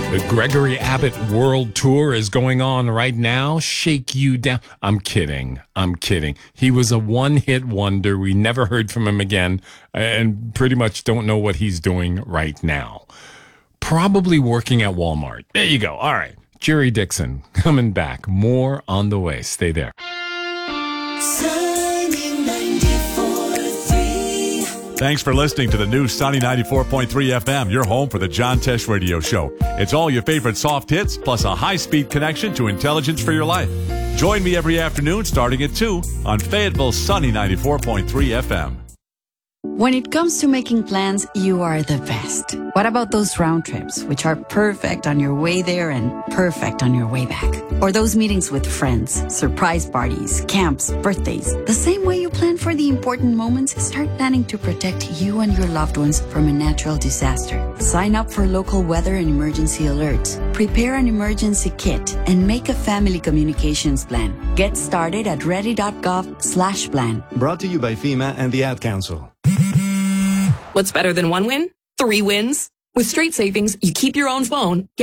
The Gregory Abbott World Tour is going on right now. Shake You Down. I'm kidding. He was a one-hit wonder. We never heard from him again and pretty much don't know what he's doing right now. Probably working at Walmart. There you go. All right. Jerry Dixon coming back. More on the way. Stay there. Thanks for listening to the new Sunny 94.3 FM, your home for the John Tesh Radio Show. It's all your favorite soft hits, plus a high-speed connection to intelligence for your life. Join me every afternoon starting at 2 on Fayetteville's Sunny 94.3 FM. When it comes to making plans, you are the best. What about those round trips, which are perfect on your way there and perfect on your way back? Or those meetings with friends, surprise parties, camps, birthdays. The same way you plan for the important moments, start planning to protect you and your loved ones from a natural disaster. Sign up for local weather and emergency alerts. Prepare an emergency kit and make a family communications plan. Get started at ready.gov/plan. Brought to you by FEMA and the Ad Council. What's better than one win? 3 wins. With Straight Savings, you keep your own phone.